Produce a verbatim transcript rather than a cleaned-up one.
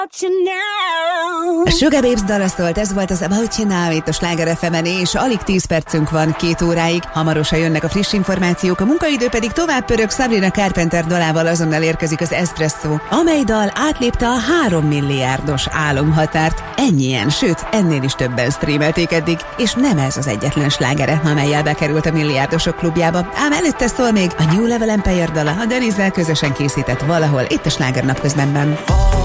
A Sugar Babes dala szólt, ez volt az About You Now itt a Sláger ef emen, és alig tíz percünk van két óráig. Hamarosan jönnek a friss információk, a munkaidő pedig tovább pörög. Sabrina Carpenter dalával azonnal érkezik az Espresso, amely dal átlépte a három milliárdos álomhatárt. Ennyien, sőt, ennél is többen streamelték eddig, és nem ez az egyetlen slágere, amellyel bekerült a milliárdosok klubjába. Ám előtte szól még a New Level Empire dala, a Denizzel közösen készített Valahol itt a Sláger napközbenben.